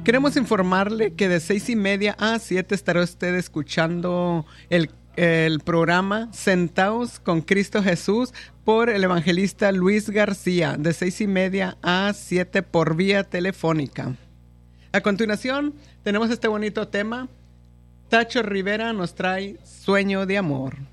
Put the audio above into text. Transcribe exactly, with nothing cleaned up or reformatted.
Queremos informarle que de seis y media a siete estará usted escuchando el, el programa Sentaos con Cristo Jesús por el evangelista Luis García, de seis y media a siete por vía telefónica. A continuación, tenemos este bonito tema. Tacho Rivera nos trae Sueño de Amor.